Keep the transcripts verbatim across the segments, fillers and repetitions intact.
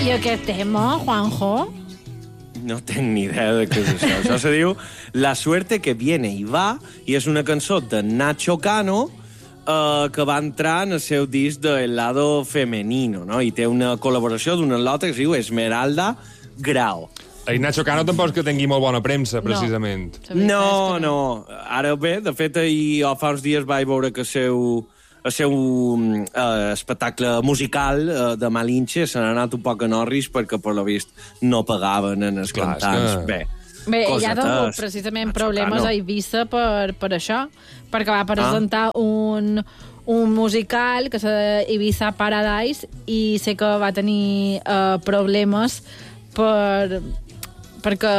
I aquest tema, Juanjo? No tenc ni idea de què és això. Això se diu La suerte que viene y va, i és una cançó de Nacho Cano eh, que va entrar en el seu disc de El lado femenino, no? I té una col·laboració d'una lota que es diu Esmeralda Grau. I Nacho Cano tampoc és que tingui molt bona premsa, precisament. No, no. Ara bé, de fet, ahir o fa uns dies vaig veure que el seu, el seu eh, espectacle musical eh, de Malinche se n'ha anat un poc en orris perquè, per lo vist, no pagaven en els Clar, cantants. que... Bé, Bé, cosetes. hi ha tingut precisament problemes a Eivissa per, per això, perquè va presentar ah. un, un musical que se Ibiza Paradise i sé que va tenir eh, problemes per, perquè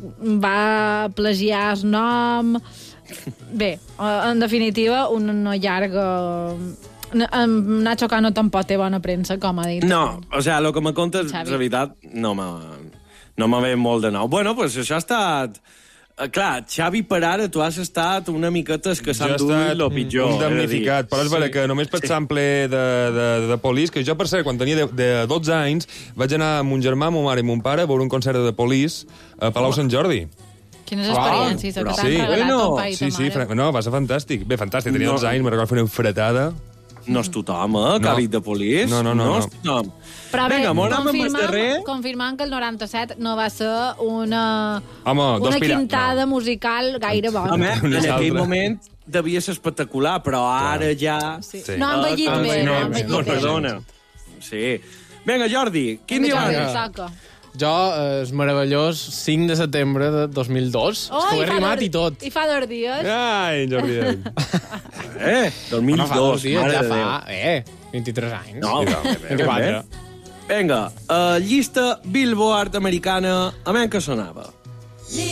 va plagiar el nom. Bé, en definitiva, un no llarga... Nacho Cano tampoc té bona premsa, com ha dit. No, o sea, lo que me contes, la veritat, no me, no me ve molt de nou. Bueno, pues això ha estat... Clar, Xavi, per ara, tu has estat una miqueta escassant d'ull lo pitjor. Un damnificat, però és sí. vera que només per sí. sample de, de, de Police, que jo, per cert, quan tenia de, de dotze anys, vaig anar amb mon germà, mon mare i mon pare a veure un concert de Police a Palau Sant Jordi. Quines experiències, que t'han sí. regalat bueno, ton pa i sí, ta sí, mare. no, va ser fantàstic. Bé, fantàstic, tenia no. dotze anys, me'n recordo fer una fretada. No és tothom, eh, que no. ha dit de Police. No, no, no. No és tothom. Però bé, Vinga, confirmant, confirmant que el noranta-set no va ser una, Home, una pira... quintada no. musical gaire bona. Home, en aquell moment devia ser espectacular, però ara ja... Sí. Sí. No han vellit uh, bé, no, no han vellit no, bé. Perdona. Sí. Vinga, Jordi, quin dia va? Jo, és meravellós, cinc de setembre de dos mil dos. Oh, és que ho he rimat i tot. I fa dos dies. Ai, Jordi. eh, dos mil dos. Bueno, fa dos dies, ja fa, eh, vint-i-tres anys. No, vint-i-quatre. Vinga, uh, llista Billboard americana, a men que sonava.